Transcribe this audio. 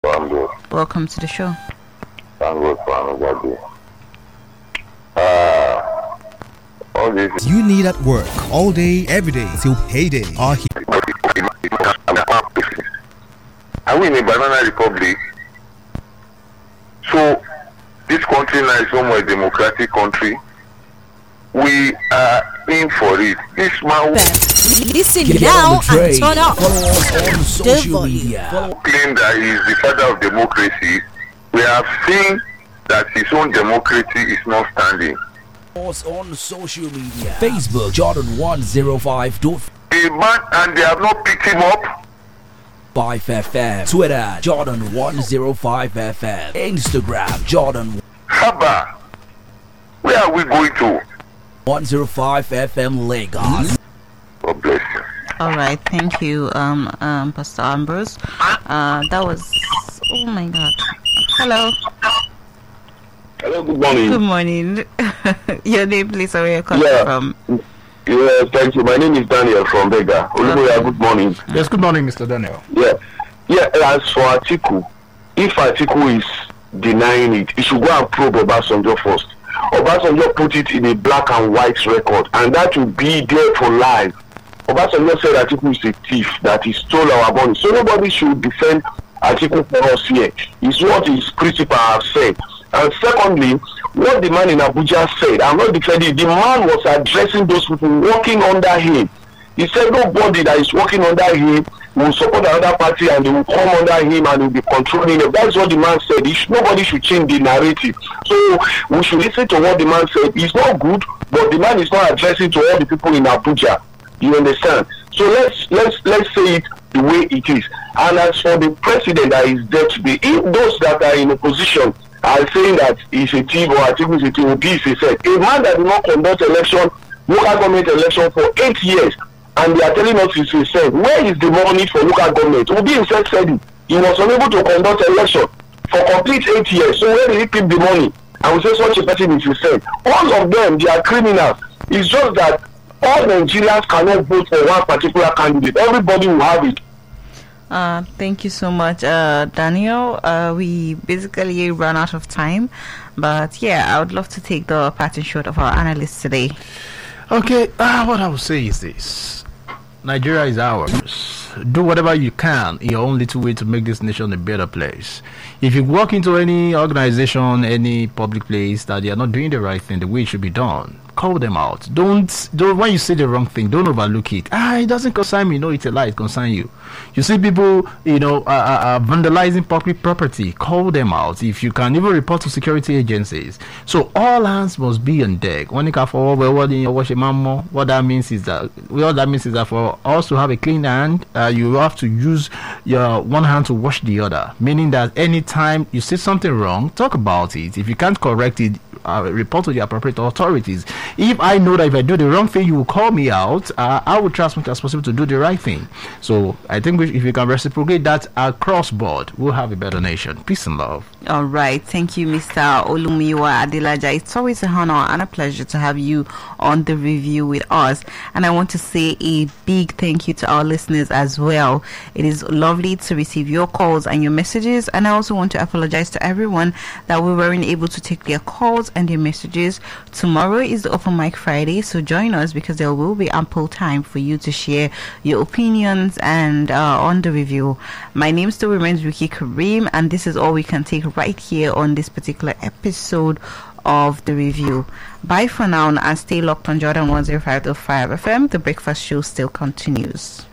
I'm good. Welcome to the show. I'm good for another day. All this You need at work all day, every day till payday are here. Are we in a banana republic? So this country now is almost a democratic country. We are in for it. This man Listen Get now on the train. and turn up. Follow us on social volume. media. claim that he is the father of democracy. We have seen that his own democracy is not standing. Follow us on social media. Facebook Jordan 105. A man and they have not picked him up. 5 FM. Twitter Jordan 105 FM. Instagram Jordan Haba, where are we going to? 105 FM Lagos. God bless you. All right, thank you, Pastor Ambrose. That was, oh my God. Hello. Hello, good morning. Good morning. Your name, please, or where you're calling from? Yeah, thank you. My name is Daniel from Vega. Okay. Good morning. Yes, good morning, Mr. Daniel. Yeah. As for Atiku, if Atiku is denying it, he should go and probe Obasanjo first. Obasanjo put it in a black and white record, and that will be there for life. Obasanjo said Atiku is a thief, that he stole our money. So nobody should defend Atiku for us here. It's what his principal have said. And secondly, what the man in Abuja said, I'm not defending, the man was addressing those people working under him. He said nobody that is working under him will support another party and they will come under him and will be controlling him. That's what the man said. Nobody should change the narrative. So we should listen to what the man said. It's not good, but the man is not addressing to all the people in Abuja. You understand? So let's say it the way it is. And as for the president that is there today, if those that are in opposition are saying that he's a thief or Atiku is a thief, Obi is a said, a man that did not conduct local government election for 8 years, and they are telling us he's a said, where is the money for local government? Obi himself said it. He was unable to conduct election for complete 8 years. So where did he keep the money? And we say such a person is a said. All of them, they are criminals. It's just that all Nigerians cannot vote for one particular candidate. Everybody will have it. Thank you so much, Daniel. We basically ran out of time, but yeah, I would love to take the parting shot of our analysts today. Okay, what I would say is this: Nigeria is ours. Do whatever you can in your own little way to make this nation a better place. If you walk into any organization, any public place that they are not doing the right thing the way it should be done, call them out. Don't when you say the wrong thing, don't overlook it. It doesn't concern me. No, it's a lie. It concerns you. You see people, vandalizing public property, call them out. If you can, even report to security agencies. So all hands must be on deck. What that means is that for us to have a clean hand, you have to use your one hand to wash the other. Meaning that anytime you see something wrong, talk about it. If you can't correct it, report to the appropriate authorities. If I know that if I do the wrong thing, you will call me out, I will try as much as possible to do the right thing. So I think if we can reciprocate that across board, we'll have a better nation. Peace and love. All right, thank you, Mr. Olumiwa Adelaja. It's always a honor and a pleasure to have you on the review with us. And I want to say a big thank you to our listeners as well. It is lovely to receive your calls and your messages. And I also want to apologize to everyone that we weren't able to take their calls and their messages. Tomorrow is the Open Mic Friday, so join us because there will be ample time for you to share your opinions and on the review. My name still remains Ricky Kareem, and this is all we can take right here on this particular episode of the review. Bye for now, and stay locked on Jordan 105.5 FM. The breakfast show still continues.